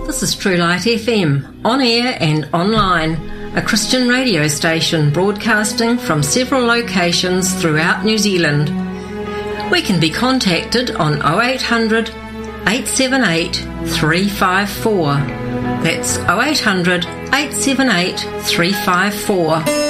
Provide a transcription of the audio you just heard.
This is True Light FM, on air and online, a Christian radio station broadcasting from several locations throughout New Zealand. We can be contacted on 0800 878 354. That's 0800 878 354.